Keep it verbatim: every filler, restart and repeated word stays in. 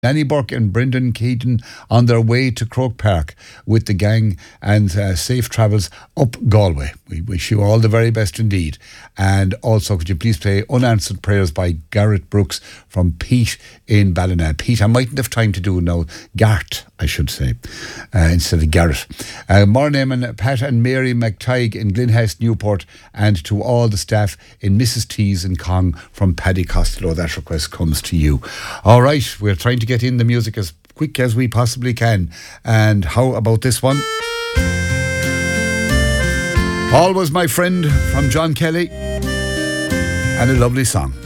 Danny Burke and Brendan Keaton on their way to Croke Park with the gang, and uh, safe travels up Galway. We wish you all the very best indeed. And also, could you please play Unanswered Prayers by Garrett Brooks from Pete in Ballina. Pete, I mightn't have time to do now. Gart, I should say, uh, instead of Garrett. Uh, morning, and Pat and Mary McTighe in Glenhest, Newport, and to all the staff in Missus T's in Cong from Paddy Costello. That request comes to you. All right, we're trying to get in the music as quick as we possibly can. And how about this one? Always My Friend from John Kelly, and a lovely song.